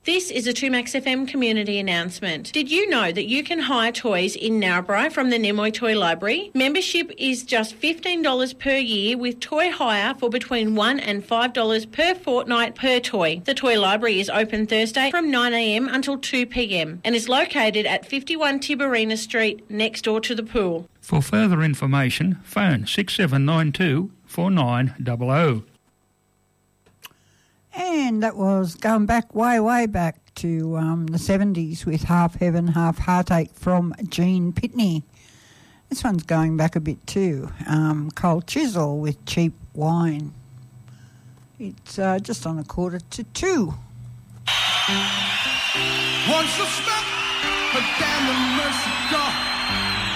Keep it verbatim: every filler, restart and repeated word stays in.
This is a two Max F M community announcement. Did you know that you can hire toys in Narrabri from the Nemoy Toy Library? Membership is just fifteen dollars per year with toy hire for between one dollars and five dollars per fortnight per toy. The Toy Library is open Thursday from nine a m until two p m and is located at fifty-one Tiberina Street next door to the pool. For further information, phone six seven nine two, four nine zero zero. And that was going back way, way back to um, the seventies with Half Heaven, Half Heartache from Gene Pitney. This one's going back a bit too. Um, Cold Chisel with Cheap Wine. It's uh, just on a quarter to two. Once a step, but down the mercy God.